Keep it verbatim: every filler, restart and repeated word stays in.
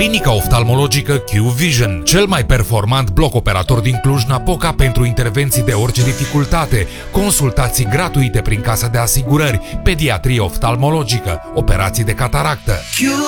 Clinica oftalmologică Q Vision, cel mai performant bloc operator din Cluj-Napoca pentru intervenții de orice dificultate, consultații gratuite prin casa de asigurări, pediatrie oftalmologică, operații de cataractă.